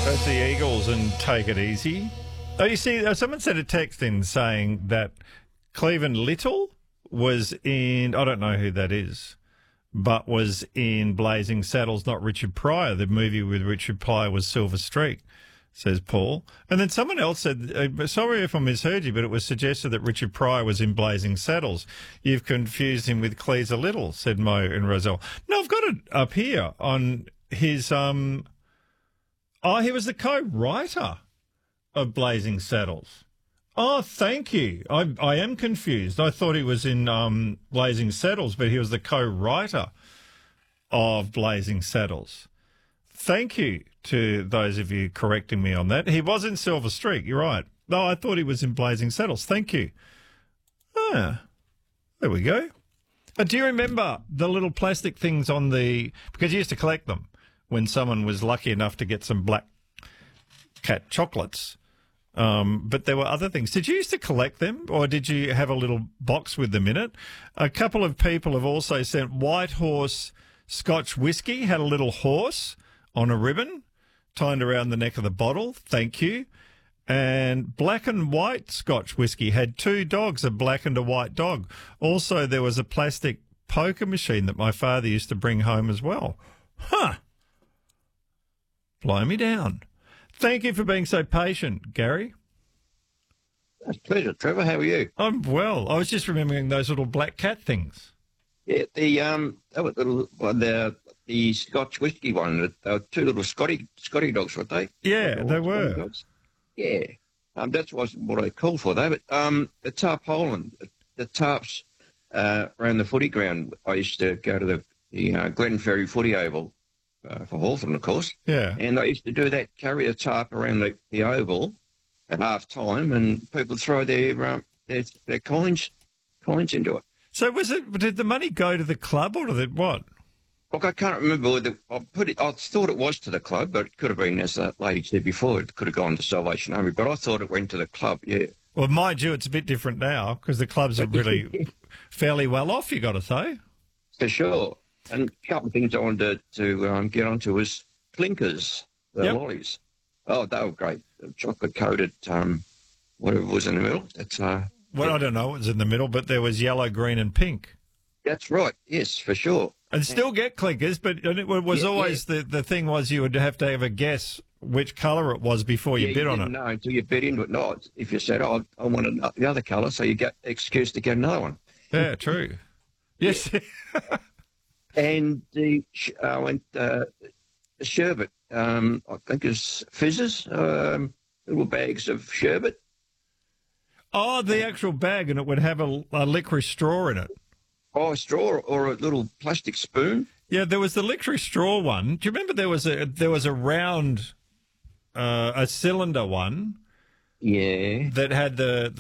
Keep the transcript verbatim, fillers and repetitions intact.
That's the Eagles and Take It Easy. Oh, you see, uh, someone sent a text in saying that Cleveland Little was in, I don't know who that is, but was in Blazing Saddles, not Richard Pryor. The movie with Richard Pryor was Silver Streak, says Paul. And then someone else said, uh, sorry if I misheard you, but it was suggested that Richard Pryor was in Blazing Saddles. You've confused him with Cleaser Little, said Mo and Roselle. No, I've got it up here on his... um. Oh, he was the co-writer of Blazing Saddles. Oh, thank you. I I am confused. I thought he was in um, Blazing Saddles, but he was the co-writer of Blazing Saddles. Thank you to those of you correcting me on that. He was in Silver Streak, you're right. No, I thought he was in Blazing Saddles. Thank you. Ah, there we go. Uh, do you remember the little plastic things on the... Because you used to collect them when someone was lucky enough to get some Black Cat chocolates. Um, but there were other things. Did you used to collect them, or did you have a little box with them in it? A couple of people have also sent White Horse Scotch whiskey, had a little horse on a ribbon tied around the neck of the bottle. Thank you. And Black and White Scotch whiskey had two dogs, a black and a white dog. Also, there was a plastic poker machine that my father used to bring home as well. Huh. Blow me down. Thank you for being so patient, Gary. That's a pleasure, Trevor. How are you? I'm well. I was just remembering those little Black Cat things. Yeah, the um, that was little well, the the Scotch whiskey one. They were two little Scotty Scotty dogs, weren't they? Yeah, they they were. Dogs. Yeah, um, that wasn't what I called for though. But um, the tarpaulin, the tarps uh, around the footy ground. I used to go to the the uh, Glen Ferry Footy Oval. Uh, for Hawthorn, of course. Yeah. And I used to do that, carry a tarp around the, the oval at half time, and people throw their, um, their their coins coins into it. So was it? Did the money go to the club or to the what? Look, I can't remember whether I put it. I thought it was to the club, but it could have been, as that lady said before, it could have gone to Salvation Army. But I thought it went to the club. Yeah. Well, mind you, it's a bit different now because the clubs are really fairly well off. You got to say. For sure. And a couple of things I wanted to, to um, get onto was Clinkers, the Yep. lollies. Oh, they were great. Chocolate coated, um, whatever was in the middle. That's uh, Well, I don't know what was in the middle, but there was yellow, green, and pink. that's right. Yes, for sure. And still get clinkers, but it was Yeah, always the the thing was you would have to have a guess which colour it was before you yeah, bid you on didn't it. know until you bid into it. No, if you said, "Oh, I want ano- the other colour," so you get excuse to get another one. Yeah, true. Yes. And the sh- I went uh, the sherbet. Um, I think it's fizzes, um, little bags of sherbet. Oh, the actual bag, and it would have a, a licorice straw in it. Oh, a straw or a little plastic spoon. Yeah, there was the licorice straw one. Do you remember there was a there was a round, uh, a cylinder one Yeah. that had the